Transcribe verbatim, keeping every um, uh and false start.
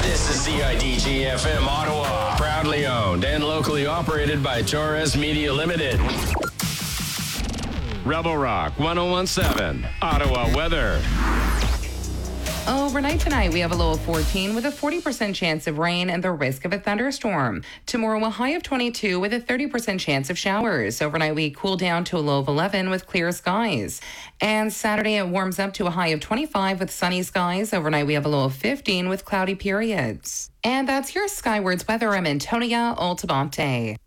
This is C I D G F M Ottawa. Proudly owned and locally operated by Torres Media Limited. Rebel Rock one oh one seven. Ottawa weather. Overnight tonight, we have a low of fourteen with a forty percent chance of rain and the risk of a thunderstorm. Tomorrow, a high of twenty-two with a thirty percent chance of showers. Overnight, we cool down to a low of eleven with clear skies. And Saturday, it warms up to a high of twenty-five with sunny skies. Overnight, we have a low of fifteen with cloudy periods. And that's your Skywards weather. I'm Antonia Altamonte.